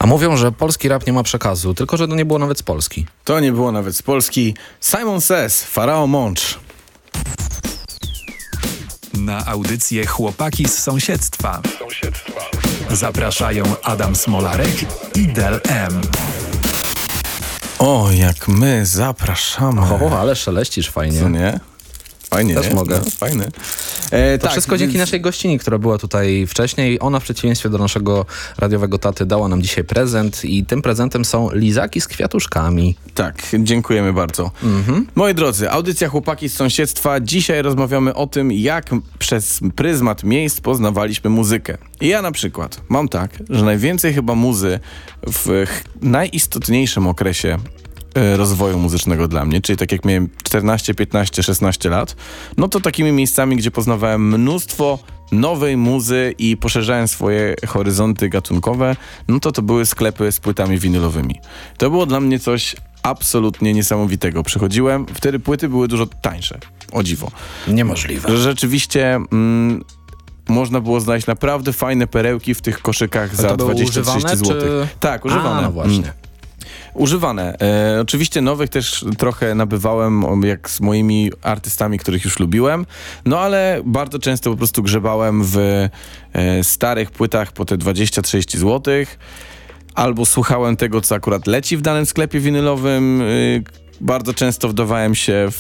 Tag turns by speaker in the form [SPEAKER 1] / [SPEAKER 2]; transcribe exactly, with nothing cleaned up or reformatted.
[SPEAKER 1] Mówią, że polski rap nie ma przekazu, tylko że to nie było nawet z Polski.
[SPEAKER 2] To nie było nawet z Polski. Simon Says, Pharao Monch.
[SPEAKER 3] Na audycję Chłopaki z sąsiedztwa zapraszają Adam Smolarek i Del M.
[SPEAKER 2] O, jak my zapraszamy.
[SPEAKER 1] O, ale szeleścisz fajnie.
[SPEAKER 2] Co nie? Fajnie,
[SPEAKER 1] Też
[SPEAKER 2] nie?
[SPEAKER 1] mogę.
[SPEAKER 2] No, fajne. E,
[SPEAKER 1] To
[SPEAKER 2] tak,
[SPEAKER 1] wszystko dzięki
[SPEAKER 2] więc...
[SPEAKER 1] naszej gościni, która była tutaj wcześniej. Ona w przeciwieństwie do naszego radiowego taty dała nam dzisiaj prezent i tym prezentem są lizaki z kwiatuszkami.
[SPEAKER 2] Tak, dziękujemy bardzo. Mhm. Moi drodzy, audycja Chłopaki z sąsiedztwa. Dzisiaj rozmawiamy o tym, jak przez pryzmat miejsc poznawaliśmy muzykę. I ja na przykład mam tak, że najwięcej chyba muzy w najistotniejszym okresie rozwoju muzycznego dla mnie, czyli tak jak miałem czternaście, piętnaście, szesnaście lat, no to takimi miejscami, gdzie poznawałem mnóstwo nowej muzy i poszerzałem swoje horyzonty gatunkowe, no to to były sklepy z płytami winylowymi. To było dla mnie coś absolutnie niesamowitego. Przychodziłem, wtedy płyty były dużo tańsze, o dziwo.
[SPEAKER 1] Niemożliwe.
[SPEAKER 2] Że rzeczywiście... Mm, można było znaleźć naprawdę fajne perełki w tych koszykach za dwadzieścia trzydzieści złotych.
[SPEAKER 1] Czy...
[SPEAKER 2] Tak, używane.
[SPEAKER 1] A, no właśnie.
[SPEAKER 2] Mm. Używane. E, oczywiście nowych też trochę nabywałem, jak z moimi artystami, których już lubiłem, no ale bardzo często po prostu grzebałem w e, starych płytach po te dwadzieścia trzydzieści złotych, albo słuchałem tego, co akurat leci w danym sklepie winylowym. E, bardzo często wdawałem się